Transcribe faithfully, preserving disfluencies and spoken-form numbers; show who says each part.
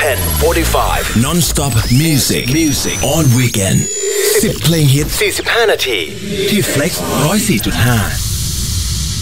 Speaker 1: ten forty-five Non-stop music Music on Weekend สิบเพลงฮิตสี่สิบห้านาทีที่ Flex หนึ่งศูนย์สี่จุดห้า